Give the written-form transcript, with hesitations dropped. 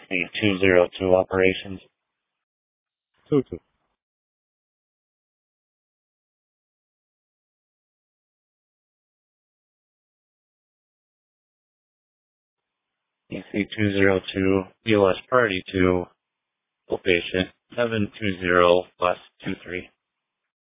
EC202 operations. 2-2. EC202, BOS Priority 2, location 720 West 23.